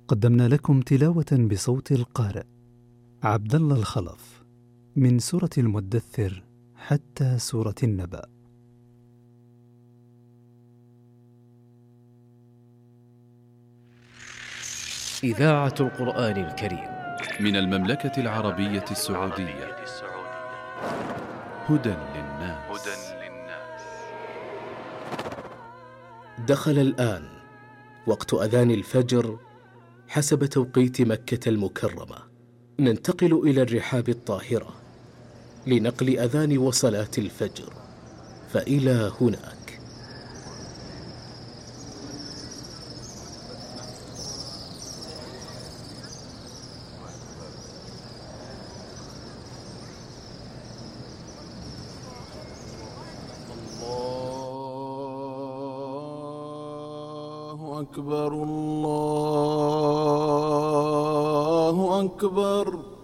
قدمنا لكم تلاوة بصوت القارئ عبد الله الخلف من سورة المدثر حتى سورة النبأ. إذاعة القرآن الكريم من المملكة العربية السعودية. هدى للناس. دخل الآن وقت أذان الفجر حسب توقيت مكة المكرمة. ننتقل إلى الرحاب الطاهرة لنقل أذان وصلاة الفجر، فإلى هناك. الله أكبر الله أكبر.